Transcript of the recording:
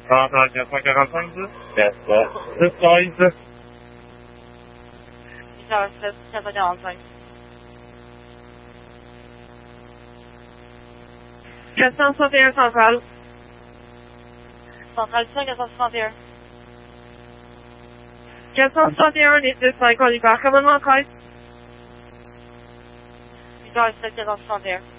Central 445. Yes, sir. Le size. Victor 445. 461 Central. Central 461. 461 litre de 5 Oliver. Commandement 13. Victor 461.